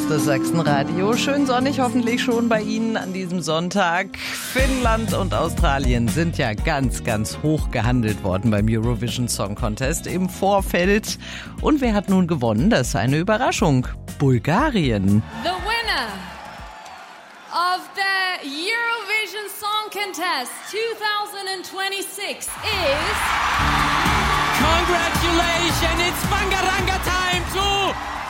liebstes Sachsenradio. Schön sonnig hoffentlich schon bei Ihnen an diesem Sonntag. Finnland und Australien sind ja ganz, ganz hoch gehandelt worden beim Eurovision Song Contest im Vorfeld. Und wer hat nun gewonnen? Das ist eine Überraschung. Bulgarien. The winner of the Eurovision Song Contest 2026 is... Congratulations, it's Bangaranga time too!